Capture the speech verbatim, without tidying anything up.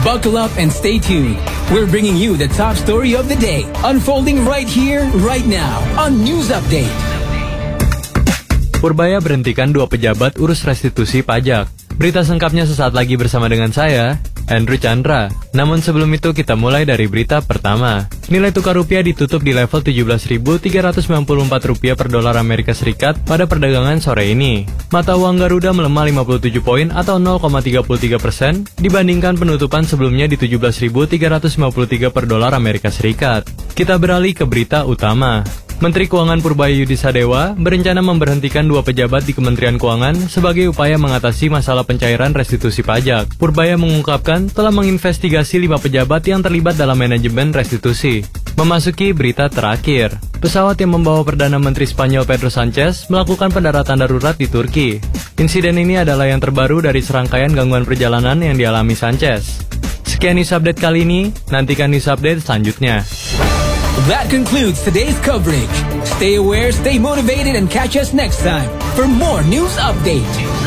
Buckle up and stay tuned. We're bringing you the top story of the day, unfolding right here, right now, on News Update. Purbaya berhentikan dua pejabat urus restitusi pajak. Berita sengkapnya sesaat lagi bersama dengan saya, Andrew Chandra. Namun sebelum itu kita mulai dari berita pertama. Nilai tukar rupiah ditutup di level tujuh belas ribu tiga ratus sembilan puluh empat rupiah per dolar Amerika Serikat pada perdagangan sore ini. Mata uang Garuda melemah lima puluh tujuh poin atau nol koma tiga tiga persen dibandingkan penutupan sebelumnya di tujuh belas ribu tiga ratus sembilan puluh tiga per dolar Amerika Serikat. Kita beralih ke berita utama. Menteri Keuangan Purbaya Yudisadewa berencana memberhentikan dua pejabat di Kementerian Keuangan sebagai upaya mengatasi masalah pencairan restitusi pajak. Purbaya mengungkapkan telah menginvestigasi lima pejabat yang terlibat dalam manajemen restitusi. Memasuki berita terakhir, pesawat yang membawa Perdana Menteri Spanyol Pedro Sanchez melakukan pendaratan darurat di Turki. Insiden ini adalah yang terbaru dari serangkaian gangguan perjalanan yang dialami Sanchez. Sekian news update kali ini, nantikan news update selanjutnya. That concludes today's coverage. Stay aware, stay motivated, and catch us next time for more News Update.